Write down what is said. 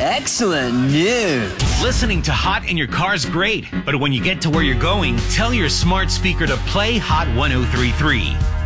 Excellent news. Listening to Hot in your car's great, but when you get to where you're going, tell your smart speaker to play Hot 103.3.